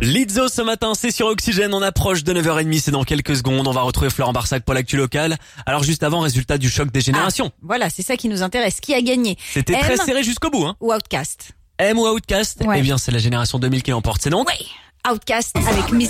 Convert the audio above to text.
Lizzo ce matin, c'est sur Oxygène, on approche de 9h30, c'est dans quelques secondes. On va retrouver Florent Barsac pour l'actu locale. Alors juste avant, résultat du choc des générations. Voilà, c'est ça qui nous intéresse. Qui a gagné? C'était M très serré jusqu'au bout. ou Outkast? M ou Outkast? Ouais. Eh bien, c'est la génération 2000 qui l'emporte, c'est donc Oui, Outkast avec